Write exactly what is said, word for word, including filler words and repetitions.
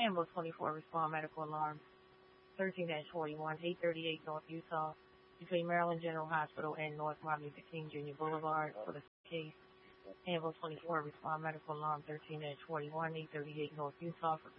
Ambulance twenty-four, respond medical alarm thirteen forty-one, eight thirty-eight North Utah, between Maryland General Hospital and North Martin Luther King Junior Boulevard for the case. Ambulance twenty-four, respond medical alarm thirteen forty-one, eight thirty-eight North Utah for